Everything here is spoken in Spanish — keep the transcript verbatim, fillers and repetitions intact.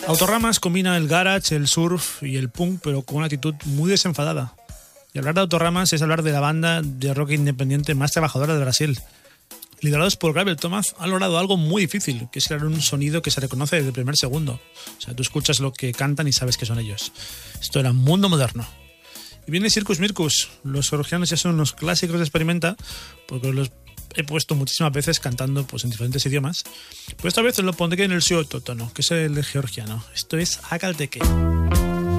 Autorramas combina el garage, el surf y el punk, pero con una actitud muy desenfadada. Y hablar de Autorramas es hablar de la banda de rock independiente más trabajadora de Brasil. Liderados por Gabriel Thomas, han logrado algo muy difícil, que es crear un sonido que se reconoce desde el primer segundo. O sea, tú escuchas lo que cantan y sabes que son ellos. Esto era mundo moderno. Y viene Circus Mircus. Los georgianos ya son unos clásicos de Experimenta, porque los he puesto muchísimas veces cantando pues, en diferentes idiomas. Pero esta vez lo pondré en el suyo tono, que es el georgiano. Esto es Akalteke.